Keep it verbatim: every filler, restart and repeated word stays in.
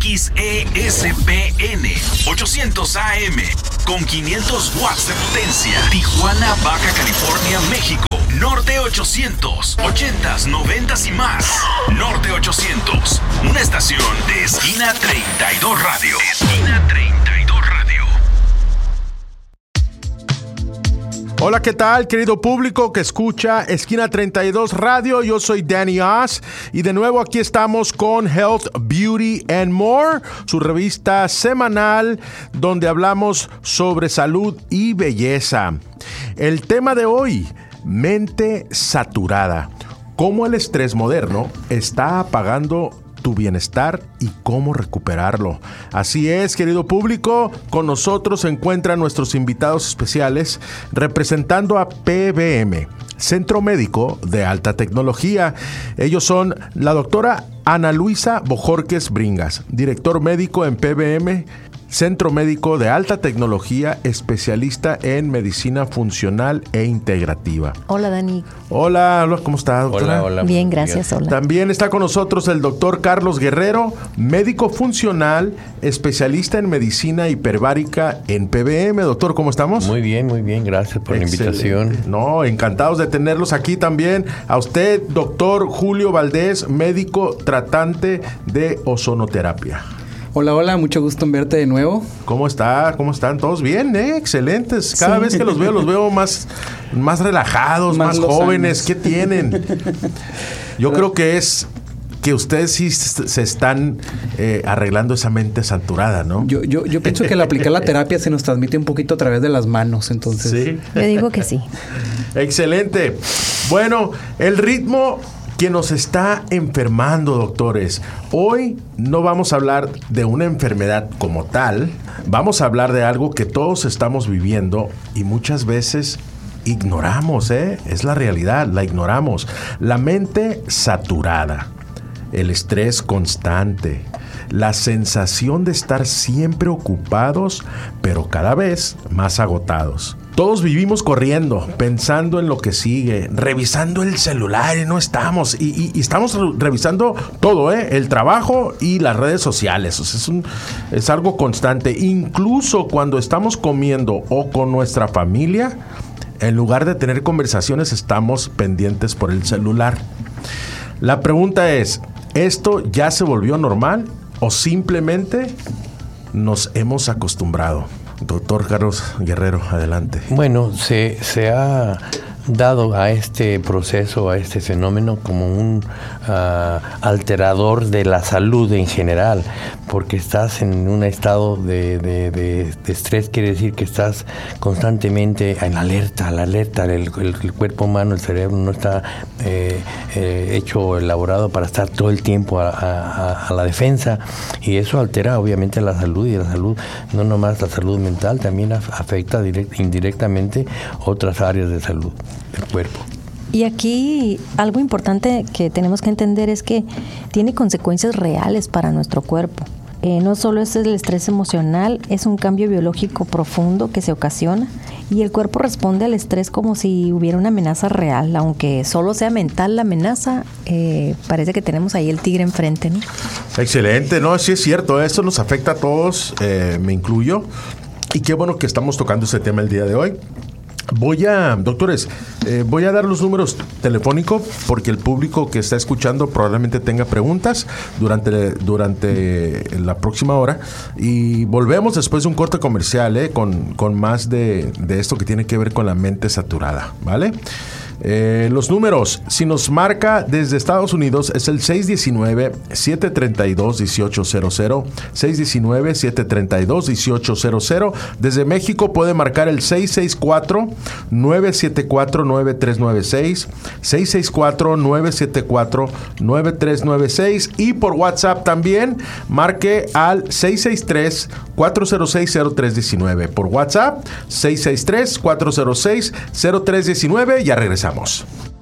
X E S P N ochocientos A M con quinientos watts de potencia. Tijuana, Baja California, México. Norte ochocientos, ochentas, noventas y más. Norte ochocientos, una estación de Esquina treinta y dos Radio. Esquina treinta y dos Radio. Hola, ¿qué tal, querido público que escucha Esquina treinta y dos Radio? Yo soy Danny Oz y de nuevo aquí estamos con Health, Beauty and More, su revista semanal donde hablamos sobre salud y belleza. El tema de hoy: mente saturada. Cómo el estrés moderno está apagando tu bienestar y cómo recuperarlo. Así es, querido público, con nosotros se encuentran nuestros invitados especiales representando a P B M, Centro Médico de Alta Tecnología. Ellos son la doctora Ana Luisa Bojorquez Bringas, director médico en P B M, Centro Médico de Alta Tecnología, especialista en medicina funcional e integrativa. Hola, Dani. Hola, hola, ¿cómo está, doctora? Hola, hola. Bien, gracias, hola. También está con nosotros el doctor Carlos Guerrero, médico funcional, especialista en medicina hiperbárica en P B M. Doctor, ¿cómo estamos? Muy bien, muy bien, gracias por Excelente. la invitación. No, encantados de tenerlos aquí también. A usted, doctor Julio Valdés, médico tratante de ozonoterapia. Hola, hola, mucho gusto en verte de nuevo. ¿Cómo está? ¿Cómo están? ¿Todos bien? ¿Eh? Excelentes. Cada Sí. vez que los veo, los veo más, más relajados, más, Más jóvenes. lozanos. ¿Qué tienen? Yo creo que es que ustedes sí se están eh, arreglando esa mente saturada, ¿no? Yo, yo, yo pienso que al aplicar la terapia se nos transmite un poquito a través de las manos, entonces. Sí. Yo digo que sí. Excelente. Bueno, el ritmo que nos está enfermando, doctores. Hoy no vamos a hablar de una enfermedad como tal. Vamos a hablar de algo que todos estamos viviendo y muchas veces ignoramos, ¿eh? Es la realidad, la ignoramos. La mente saturada, el estrés constante, la sensación de estar siempre ocupados, pero cada vez más agotados. Todos vivimos corriendo, pensando en lo que sigue, revisando el celular y no estamos. Y, y, y estamos re- revisando todo, ¿eh? El trabajo y las redes sociales. O sea, es, un, es algo constante. Incluso cuando estamos comiendo o con nuestra familia, en lugar de tener conversaciones, estamos pendientes por el celular. La pregunta es, ¿esto ya se volvió normal o simplemente nos hemos acostumbrado? Doctor Carlos Guerrero, adelante. Bueno, se, se ha dado a este proceso, a este fenómeno, como un uh, alterador de la salud en general, porque estás en un estado de, de, de, de estrés, quiere decir que estás constantemente en alerta, la alerta, el, el, el cuerpo humano, el cerebro no está eh, eh, hecho, elaborado para estar todo el tiempo a, a, a la defensa, y eso altera obviamente la salud, y la salud, no nomás la salud mental, también afecta direct, indirectamente otras áreas de salud del cuerpo. Y aquí algo importante que tenemos que entender es que tiene consecuencias reales para nuestro cuerpo. Eh, no solo es el estrés emocional, es un cambio biológico profundo que se ocasiona y el cuerpo responde al estrés como si hubiera una amenaza real, aunque solo sea mental la amenaza, eh, parece que tenemos ahí el tigre enfrente, ¿no? Excelente, no, sí es cierto, esto nos afecta a todos, eh, me incluyo, y qué bueno que estamos tocando ese tema el día de hoy. Voy a, doctores, eh, voy a dar los números telefónicos porque el público que está escuchando probablemente tenga preguntas durante, durante la próxima hora, y volvemos después de un corte comercial eh, con, con más de, de esto que tiene que ver con la mente saturada, ¿vale? Eh, los números, si nos marca desde Estados Unidos, es el seis uno nueve, siete tres dos, uno ocho cero cero, seis uno nueve, siete tres dos, uno ocho cero cero. Desde México puede marcar el seis seis cuatro, nueve siete cuatro, nueve tres nueve seis, seis seis cuatro, nueve siete cuatro, nueve tres nueve seis, y por WhatsApp también marque al seis seis tres, cuatro cero seis, cero tres uno nueve. Por WhatsApp, seis seis tres, cuatro cero seis, cero tres uno nueve. Ya regresamos.